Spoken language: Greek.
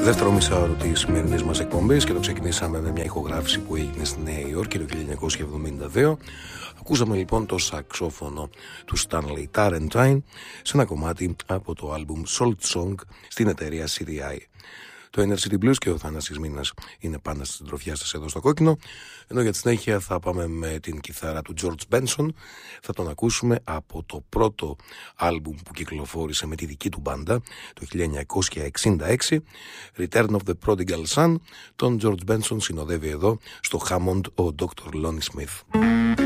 δεύτερο μισάωρο της σημερινής μας εκπομπής και το ξεκινήσαμε με μια ηχογράφηση που έγινε στη Νέα Υόρκη το 1972. Ακούσαμε λοιπόν το σαξόφωνο του Stanley Tarentine σε ένα κομμάτι από το άλμπουμ Salt Song στην εταιρεία CDI. Το Inner City Blues και ο Θανάσης Μήνας είναι πάντα στην συντροφιά σας εδώ στο κόκκινο, ενώ για τη συνέχεια θα πάμε με την κιθάρα του George Benson. Θα τον ακούσουμε από το πρώτο άλμπουμ που κυκλοφόρησε με τη δική του μπάντα το 1966, Return of the Prodigal Son. Τον George Benson συνοδεύει εδώ στο Hammond ο Dr. Lonnie Smith.